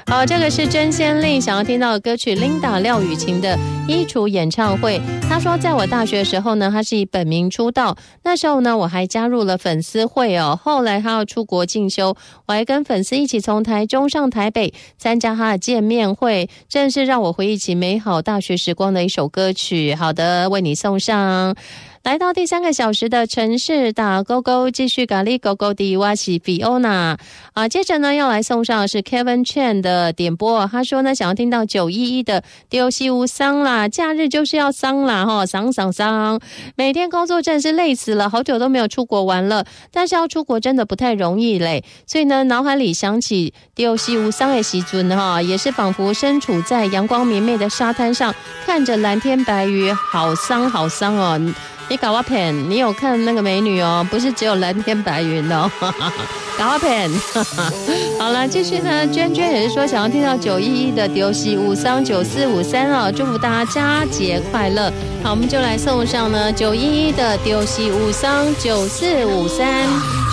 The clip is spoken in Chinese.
好，这个是真仙令想要听到的歌曲 Linda 廖雨晴的衣橱演唱会。他说在我大学的时候呢，他是以本名出道，那时候呢我还加入了粉丝会哦。后来他要出国进修，我还跟粉丝一起从台中上台北参加他的见面会，真是让我回忆起美好大学时光的一首歌曲。好的，为你送上。来到第3个小时的城市打勾勾，继续咖喱勾勾的哇西 Fiona 接着呢要来送上的是 Kevin Chen 的点播，他说呢想要听到911的丢西无桑啦，假日就是要桑啦齁，桑，每天工作真是累死了，好久都没有出国玩了，但是要出国真的不太容易嘞，所以呢脑海里想起丢西无桑的时阵齁，也是仿佛身处在阳光明媚的沙滩上，看着蓝天白云，好桑哦。你搞我骗，你有看那个美女哦，不是只有蓝天白云哦，搞我骗。好了，继续呢，娟也是说想要听到911的丢西无桑9453哦，祝福大家佳节快乐。好，我们就来送上呢911的丢西无桑9453。